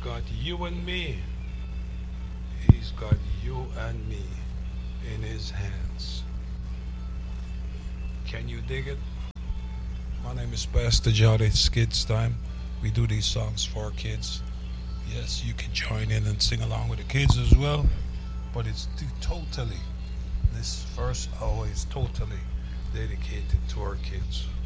got you and me. He's got you and me in his hands. Can you dig it? My name is Pastor Jody. It's kids time. We do these songs for kids. Yes, you can join in and sing along with the kids as well. But it's totally, this first hour is totally dedicated to our kids.